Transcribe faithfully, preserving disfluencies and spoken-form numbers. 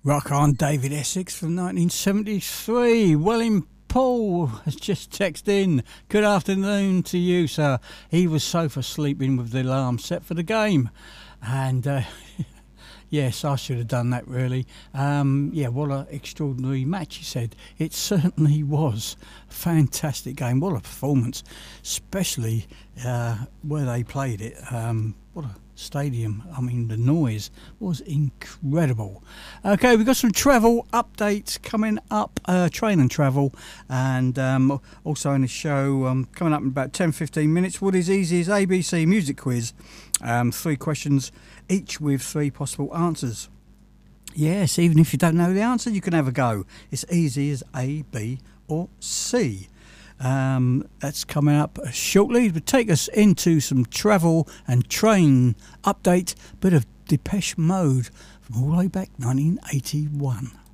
Rock on, David Essex from nineteen seventy-three. Welling Paul has just texted in. Good afternoon to you, sir. He was sofa sleeping with the alarm set for the game. And, uh, yes, I should have done that, really. Um, yeah, what an extraordinary match, he said. It certainly was. Fantastic game. What a performance, especially uh, where they played it. Um, what a stadium. I mean, the noise was incredible. Okay, we've got some travel updates coming up, uh, train and travel, and um, also in the show um, coming up in about ten fifteen minutes. What is easy is A B C music quiz. Um, three questions, each with three possible answers. Yes, even if you don't know the answer, you can have a go. It's easy as A, B or C. Um, that's coming up shortly. But take us into some travel and train update. Bit of Depeche Mode from all the way back nineteen eighty-one.